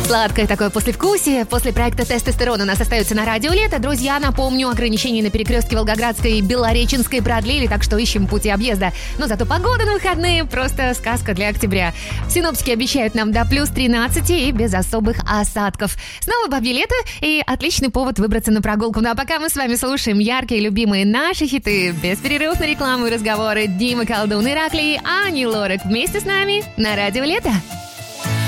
Сладкое такое послевкусие. После проекта «Тестостерон» у нас остается на радио «Лето». Друзья, напомню, ограничения на перекрестке Волгоградской и Белореченской продлили, так что ищем пути объезда. Но зато погода на выходные просто сказка для октября. Синоптики обещают нам до плюс 13 и без особых осадков. Снова бабье лето и отличный повод выбраться на прогулку. Ну а пока мы с вами слушаем яркие, любимые наши хиты без перерывов на рекламу и разговоры. Дима Колдун, Ираклий, Ани Лорак вместе с нами на радио «Лето».